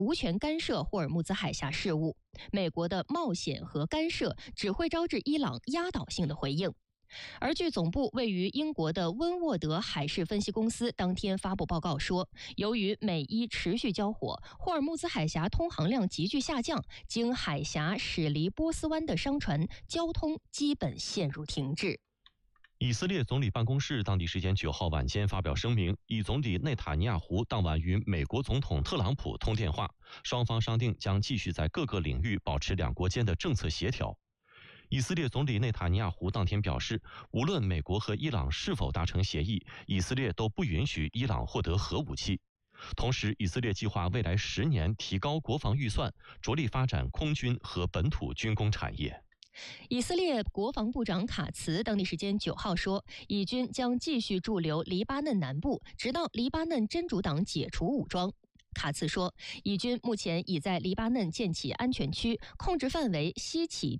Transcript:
无权干涉霍尔木兹海峡事务。美国的冒险和干涉只会招致伊朗压倒性的回应。而据总部位于英国的温沃德海事分析公司当天发布报告说，由于美伊持续交火，霍尔木兹海峡通航量急剧下降，经海峡驶离波斯湾的商船交通基本陷入停滞。 以色列总理办公室当地时间9号晚间发表声明，以总理内塔尼亚胡当晚与美国总统特朗普通电话，双方商定将继续在各个领域保持两国间的政策协调。以色列总理内塔尼亚胡当天表示，无论美国和伊朗是否达成协议，以色列都不允许伊朗获得核武器。同时，以色列计划未来10年提高国防预算，着力发展空军和本土军工产业。 以色列国防部长卡茨当地时间9号说，以军将继续驻留黎巴嫩南部，直到黎巴嫩真主党解除武装。卡茨说，以军目前已在黎巴嫩建起安全区，控制范围西起